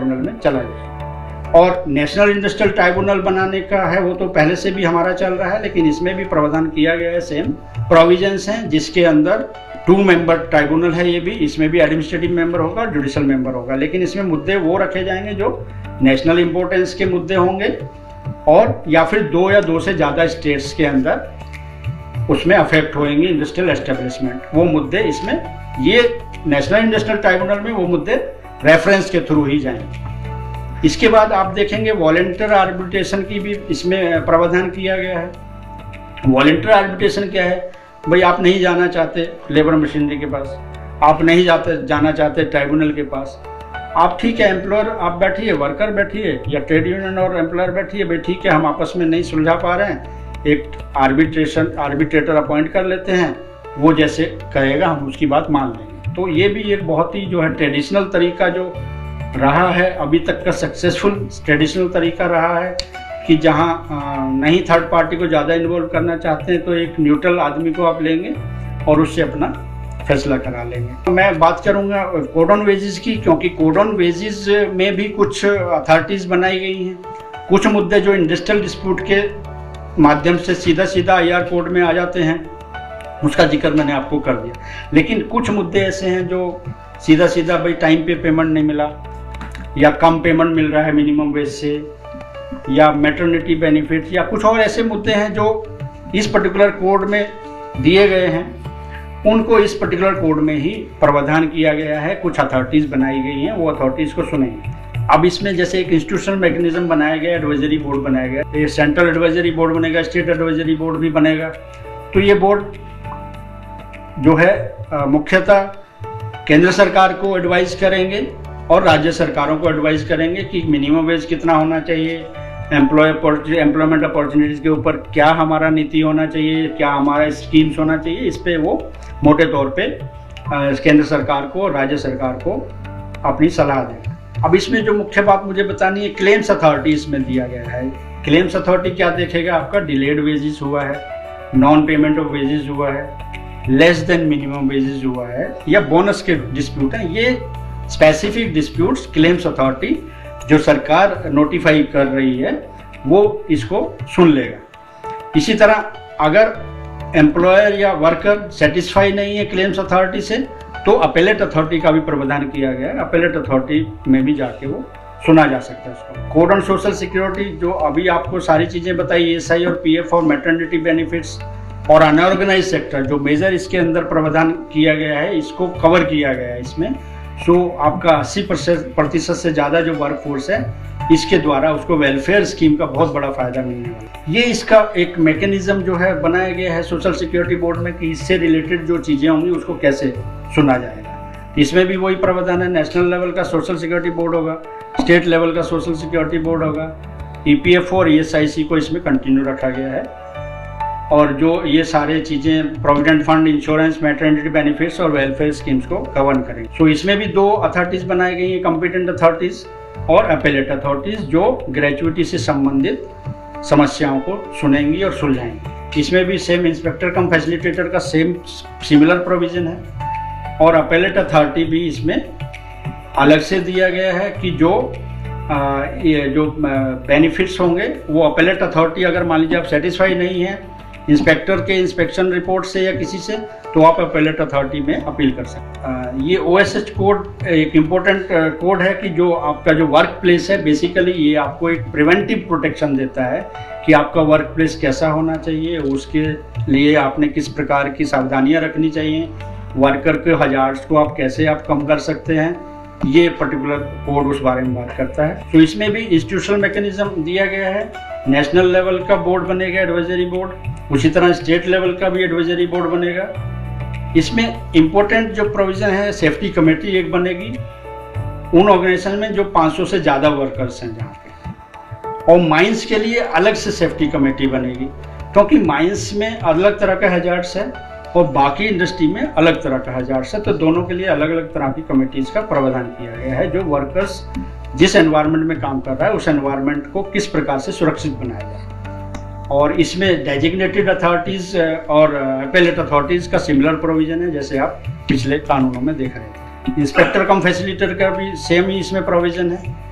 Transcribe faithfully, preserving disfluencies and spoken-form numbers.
Tribunal में चला जाए। और नेशनल इंडस्ट्रियल ट्राइब्यूनल बनाने का है वो तो पहले से भी हमारा चल रहा है, लेकिन इसमें भी प्रावधान किया गया है, सेम प्रोविजंस हैं, जिसके अंदर टू मेंबर ट्राइब्यूनल है। ये भी, इसमें भी एडमिनिस्ट्रेटिव मेंबर होगा, जुडिशियल मेंबर होगा, लेकिन इसमें मुद्दे वो रखे जाएंगे जो नेशनल इंपॉर्टेंस के मुद्दे होंगे और या फिर दो या दो से ज़्यादा स्टेट्स के अंदर उसमें अफेक्ट होंगे इंडस्ट्रियल एस्टेब्लिशमेंट, वो मुद्दे इसमें, ये नेशनल इंडस्ट्रियल ट्राइब्यूनल में वो मुद्दे रेफरेंस के थ्रू ही जाएंगे। इसके बाद आप देखेंगे वॉलंटियर आर्बिट्रेशन की भी इसमें प्रावधान किया गया है। वॉलंटियर आर्बिट्रेशन क्या है भाई, आप नहीं जाना चाहते लेबर मशीनरी के पास, आप नहीं जाते जाना चाहते ट्राइब्यूनल के पास, आप ठीक है एम्प्लॉयर आप बैठिए, वर्कर बैठिए या ट्रेड यूनियन और एम्प्लॉयर बैठिए, भाई ठीक है हम आपस में नहीं सुलझा पा रहे हैं, एक आर्बिट्रेशन आर्बिट्रेटर अपॉइंट कर लेते हैं, वो जैसे कहेगा हम उसकी बात मान लेंगे। तो ये भी एक बहुत ही जो है ट्रेडिशनल तरीका जो रहा है अभी तक का, सक्सेसफुल ट्रेडिशनल तरीका रहा है कि जहाँ नहीं थर्ड पार्टी को ज़्यादा इन्वॉल्व करना चाहते हैं तो एक न्यूट्रल आदमी को आप लेंगे और उससे अपना फैसला करा लेंगे। तो मैं बात करूँगा कोड ऑन वेजेस की, क्योंकि कोड ऑन वेजेस में भी कुछ अथॉरिटीज़ बनाई गई हैं। कुछ मुद्दे जो इंडस्ट्रियल डिस्प्यूट के माध्यम से सीधा सीधा आई आर कोड में आ जाते हैं, उसका जिक्र मैंने आपको कर दिया, लेकिन कुछ मुद्दे ऐसे हैं जो सीधा सीधा भाई टाइम पे पेमेंट नहीं मिला या कम पेमेंट मिल रहा है मिनिमम वेज से, या मैटरनिटी बेनिफिट, या कुछ और ऐसे मुद्दे हैं जो इस पर्टिकुलर कोड में दिए गए हैं, उनको इस पर्टिकुलर कोड में ही प्रावधान किया गया है। कुछ अथॉरिटीज़ बनाई गई हैं, वो अथॉरिटीज़ को सुनेंगे। अब इसमें जैसे एक इंस्टीट्यूशनल मैकेनिज्म बनाया गया, एडवाइजरी बोर्ड बनाया गया, ये सेंट्रल एडवाइजरी बोर्ड बनेगा, स्टेट एडवाइजरी बोर्ड भी बनेगा। तो ये बोर्ड जो है मुख्यतः केंद्र सरकार को एडवाइस करेंगे और राज्य सरकारों को एडवाइस करेंगे कि मिनिमम वेज कितना होना चाहिए, एम्प्लॉय एम्प्लॉयमेंट अपॉर्चुनिटीज़ के ऊपर क्या हमारा नीति होना चाहिए, क्या हमारा स्कीम्स होना चाहिए। इस पे वो मोटे तौर पे केंद्र सरकार को और राज्य सरकार को अपनी सलाह देंगे। अब इसमें जो मुख्य बात मुझे बतानी है, क्लेम्स अथॉरिटी इसमें दिया गया है। क्लेम्स अथॉरिटी क्या देखेगा, आपका डिलेड वेजेस हुआ है, नॉन पेमेंट ऑफ वेजेस हुआ है, लेस देन मिनिमम वेजेस हुआ है, या बोनस के डिस्प्यूट हैं। ये स्पेसिफिक डिस्प्यूट्स क्लेम्स अथॉरिटी जो सरकार नोटिफाई कर रही है वो इसको सुन लेगा। इसी तरह अगर एम्प्लॉयर या वर्कर सेटिस्फाई नहीं है क्लेम्स अथॉरिटी से तो अपेलेट अथॉरिटी का भी प्रावधान किया गया है। अपेलेट अथॉरिटी में भी जाके वो सुना जा सकता है उसको। कोड ऑन सोशल सिक्योरिटी जो अभी आपको सारी चीज़ें बताई, एस आई और पी एफ और मैटरनिटी बेनिफिट्स और अनऑर्गेनाइज सेक्टर जो मेजर इसके अंदर प्रावधान किया गया है, इसको कवर किया गया है इसमें। सो आपका अस्सी प्रतिशत से ज़्यादा जो वर्क फोर्स है इसके द्वारा उसको वेलफेयर स्कीम का बहुत बड़ा फायदा मिलने वाला है। ये इसका एक मैकेनिज्म जो है बनाया गया है सोशल सिक्योरिटी बोर्ड में कि इससे रिलेटेड जो चीज़ें होंगी उसको कैसे सुना जाएगा। इसमें भी वही प्रावधान है, नेशनल लेवल का सोशल सिक्योरिटी बोर्ड होगा, स्टेट लेवल का सोशल सिक्योरिटी बोर्ड होगा, ई पी एफ और ई एस आई सी को इसमें कंटिन्यू रखा गया है। और जो ये सारे चीज़ें provident fund, insurance, maternity benefits और वेलफेयर स्कीम्स को कवर करेंगे। सो so, इसमें भी दो अथॉरिटीज़ बनाई गई हैं, कॉम्पिटेंट अथॉरिटीज़ और अपेलेट अथॉरिटीज़, जो ग्रेचुइटी से संबंधित समस्याओं को सुनेंगी और सुलझाएंगी। इसमें भी सेम इंस्पेक्टर कम फैसिलिटेटर का सेम सिमिलर प्रोविजन है और अपेलेट अथॉरिटी भी इसमें अलग से दिया गया है कि जो आ, ये जो बेनिफिट्स होंगे वो अपेलेट अथॉरिटी, अगर मान लीजिए आप सेटिस्फाई नहीं है इंस्पेक्टर के इंस्पेक्शन रिपोर्ट से या किसी से, तो आप अपेलेट अथॉरिटी में अपील कर सकते हैं। ये ओ एस एच कोड एक इम्पोर्टेंट कोड है कि जो आपका जो वर्क प्लेस है, बेसिकली ये आपको एक प्रिवेंटिव प्रोटेक्शन देता है कि आपका वर्क प्लेस कैसा होना चाहिए, उसके लिए आपने किस प्रकार की सावधानियां रखनी चाहिए, वर्कर के हजार्ड्स को आप कैसे आप कम कर सकते हैं। ये पर्टिकुलर कोड उस बारे में बात करता है। तो इसमें भी इंस्टीट्यूशनल मैकेनिज्म दिया गया है। नेशनल लेवल का बोर्ड बनेगा एडवाइजरी बोर्ड, उसी तरह स्टेट लेवल का भी एडवाइजरी बोर्ड बनेगा। इसमें इम्पोर्टेंट जो प्रोविजन है, सेफ्टी कमेटी एक बनेगी उन ऑर्गेनाइजेशन में जो पाँच सौ से ज़्यादा वर्कर्स हैं जहाँ पे, और माइंस के लिए अलग से सेफ्टी कमेटी बनेगी, क्योंकि माइंस में अलग तरह का हैजार्ड्स है और बाकी इंडस्ट्री में अलग तरह का हैजार्ड्स है। तो दोनों के लिए अलग अलग तरह की कमेटीज़ का प्रावधान किया गया है, जो वर्कर्स जिस एनवायरनमेंट में काम कर रहा है उस एनवायरनमेंट को किस प्रकार से सुरक्षित बनाया जाए। और इसमें डेजिग्नेटेड अथॉरिटीज़ और अपेलेट अथॉरिटीज़ का सिमिलर प्रोविजन है, जैसे आप पिछले कानूनों में देख रहे थे। इंस्पेक्टर कम फैसिलिटेटर का भी सेम ही इसमें प्रोविजन है।